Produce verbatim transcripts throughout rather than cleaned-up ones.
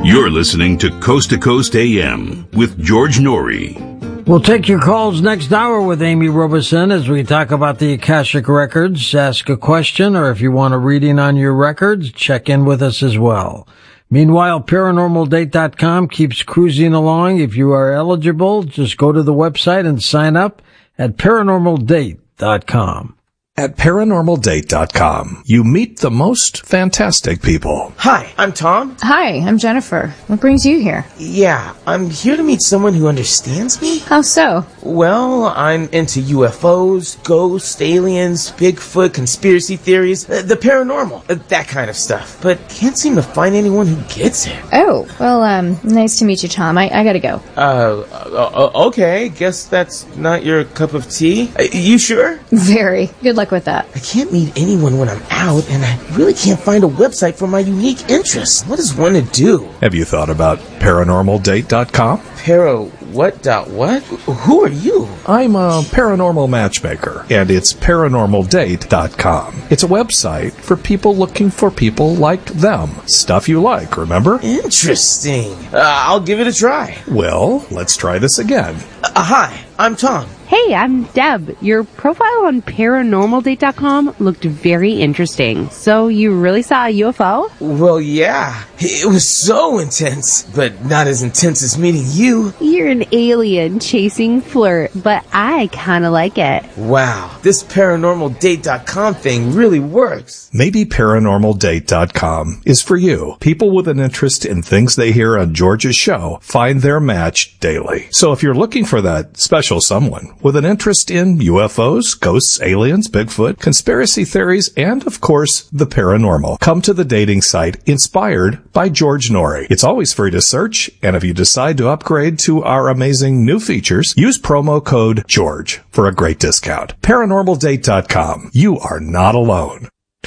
You're listening to Coast to Coast A M with George Norrie. We'll take your calls next hour with Amy Robeson as we talk about the Akashic Records. Ask a question, or if you want a reading on your records, check in with us as well. Meanwhile, paranormal date dot com keeps cruising along. If you are eligible, just go to the website and sign up at paranormal date dot com. At paranormal date dot com, you meet the most fantastic people. Hi, I'm Tom. Hi, I'm Jennifer. What brings you here? Yeah, I'm here to meet someone who understands me. How so? Well, I'm into U F Os, ghosts, aliens, Bigfoot, conspiracy theories, uh, the paranormal, uh, that kind of stuff. But can't seem to find anyone who gets it. Oh, well, um, nice to meet you, Tom. I, I gotta go. Uh, uh, okay, guess that's not your cup of tea. Uh, you sure? Very. Good luck with that. I can't meet anyone when I'm out, and I really can't find a website for my unique interests. What is one to do? Have you thought about paranormal date dot com? Para what dot what? Who are you? I'm a paranormal matchmaker, and it's paranormal date dot com. It's a website for people looking for people like them. Stuff you like, remember? Interesting. Uh, I'll give it a try. Well, let's try this again. Uh, hi, I'm Tom. Hey, I'm Deb. Your profile on paranormal date dot com looked very interesting. So you really saw a U F O? Well, yeah. It was so intense, but not as intense as meeting you. You're an alien chasing flirt, but I kind of like it. Wow, this paranormal date dot com thing really works. Maybe paranormal date dot com is for you. People with an interest in things they hear on George's show find their match daily. So if you're looking for that special someone with an interest in U F Os, ghosts, aliens, Bigfoot, conspiracy theories, and, of course, the paranormal, come to the dating site Inspired by George Norrie. It's always free to search, and if you decide to upgrade to our amazing new features, use promo code GEORGE for a great discount. paranormal date dot com. You are not alone.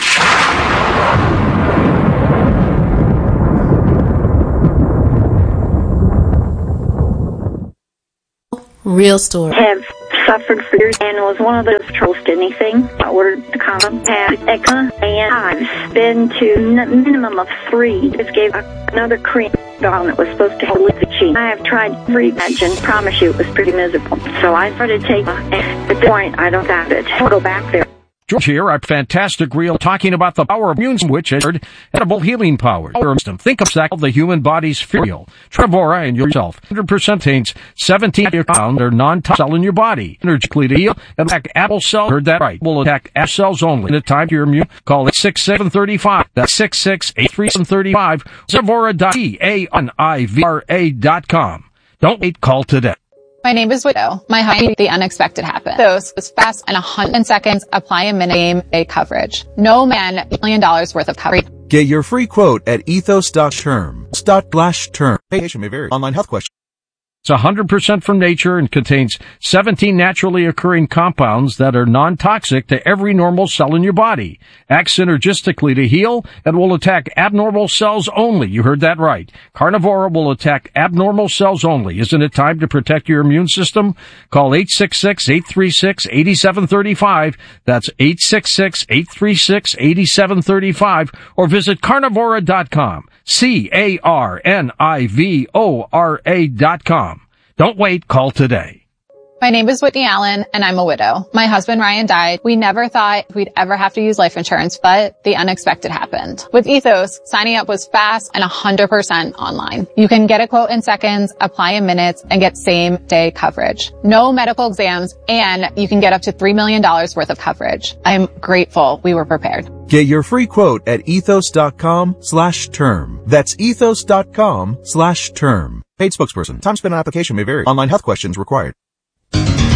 Real story. Have suffered for years and was one of those trust anything. I ordered the condom, had eczema, and I've been to n- minimum of three. Just gave another cream on that was supposed to help with the cheek. I have tried every match and promise you it was pretty miserable. So I started taking it. At this point, I don't have it. I'll go back there. George here, our fantastic reel talking about the power of immune, which is edible healing power. Think of that, the human body's fuel. Trevora and yourself. one hundred percent contains seventeen compounds that are non-toxic in your body. Energetically to heal and attack apple cells. Heard that right. Will attack apple cells only. In a time to your immune, call it six six seven three five. That's six six eight three seven three five. Trevora dot I V R A dot com. Don't wait, call today. My name is Widow. My husband, the unexpected happened. Dose was fast and one hundred seconds. Apply a minute game day coverage. No man, million dollars worth of coverage. Get your free quote at ethos dot term. Slash term. Patient may vary. Online health question. It's one hundred percent from nature and contains seventeen naturally occurring compounds that are non-toxic to every normal cell in your body. Acts synergistically to heal and will attack abnormal cells only. You heard that right. Carnivora will attack abnormal cells only. Isn't it time to protect your immune system? Call eight six six eight three six eight seven three five. That's eight six six eight three six eight seven three five or visit carnivora dot com. C A R N I V O R A dot com. Don't wait, call today. My name is Whitney Allen, and I'm a widow. My husband, Ryan, died. We never thought we'd ever have to use life insurance, but the unexpected happened. With Ethos, signing up was fast and one hundred percent online. You can get a quote in seconds, apply in minutes, and get same-day coverage. No medical exams, and you can get up to three million dollars worth of coverage. I'm grateful we were prepared. Get your free quote at ethos dot com slash term. That's ethos dot com slash term. Paid spokesperson. Time spent on application may vary. Online health questions required.